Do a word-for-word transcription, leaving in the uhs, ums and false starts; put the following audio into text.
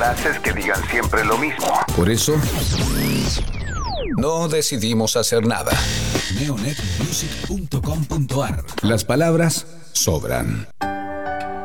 frases que digan siempre lo mismo. Por eso, no decidimos hacer nada. neonet music punto com punto ar. Las palabras sobran.